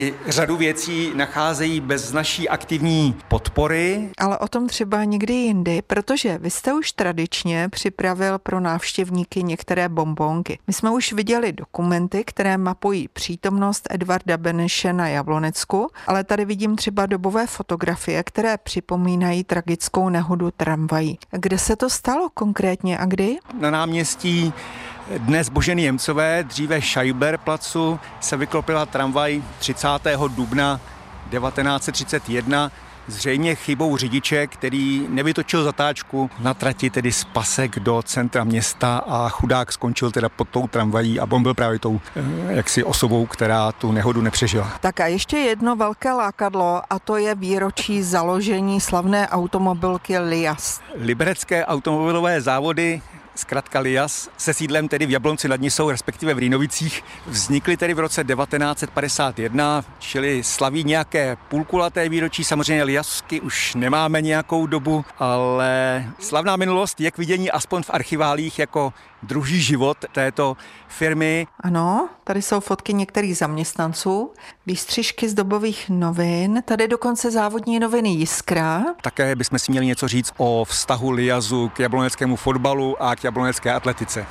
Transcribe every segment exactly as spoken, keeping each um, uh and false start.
Řadu věcí nacházejí bez naší aktivní podpory. Ale o tom třeba někdy jindy, protože vy jste už tradičně připravil pro návštěvníky některé bonbonky. My jsme už viděli dokumenty, které mapují přítomnost Edvarda Beneše na Jablonecku, ale tady vidím třeba dobové fotografie, které připomínají tragickou nehodu tramvají. Kde se to stalo konkrétně a kdy? Na náměstí dnes Boženy Němcové, dříve Scheiber placu, se vyklopila tramvaj třicátého dubna devatenáct set třicet jedna, zřejmě chybou řidiče, který nevytočil zatáčku na trati, tedy z Pasek do centra města, a chudák skončil teda pod tou tramvají a on byl právě tou jaksi osobou, která tu nehodu nepřežila. Tak a ještě jedno velké lákadlo, a to je výročí založení slavné automobilky Lias. Liberecké automobilové závody, zkrátka Lias, se sídlem tedy v Jablonci nad Nisou, respektive v Rýnovicích, vznikly tedy v roce devatenáct set padesát jedna, čili slaví nějaké půlkulaté výročí. Samozřejmě Liasky už nemáme nějakou dobu, ale slavná minulost je k vidění aspoň v archiválích jako druhý život této firmy. Ano, tady jsou fotky některých zaměstnanců, výstřižky z dobových novin, tady dokonce závodní noviny Jiskra. Také bychom si měli něco říct o vztahu Liasu k jabloneckému fotbalu a k jablonecké atletice.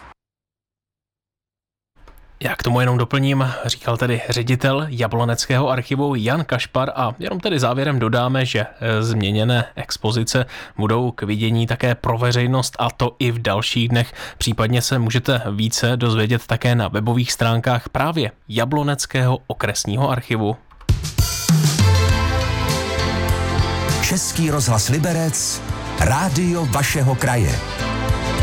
Já k tomu jenom doplním, říkal tedy ředitel Jabloneckého archivu Jan Kašpar, a jenom tedy závěrem dodáme, že změněné expozice budou k vidění také pro veřejnost, a to i v dalších dnech. Případně se můžete více dozvědět také na webových stránkách právě Jabloneckého okresního archivu. Český rozhlas Liberec, rádio vašeho kraje.